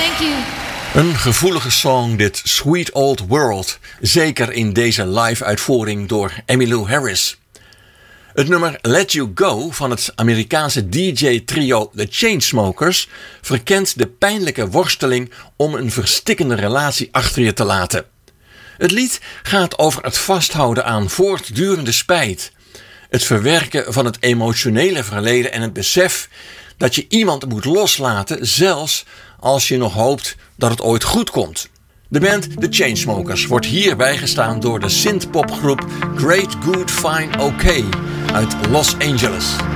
Thank you. Een gevoelige song, dit Sweet Old World. Zeker in deze live-uitvoering door Emmylou Harris. Het nummer Let You Go van het Amerikaanse DJ-trio The Chainsmokers verkent de pijnlijke worsteling om een verstikkende relatie achter je te laten. Het lied gaat over het vasthouden aan voortdurende spijt. Het verwerken van het emotionele verleden en het besef dat je iemand moet loslaten, zelfs als je nog hoopt dat het ooit goed komt. De band The Chainsmokers wordt hier bijgestaan door de synthpopgroep Great Good Fine OK uit Los Angeles.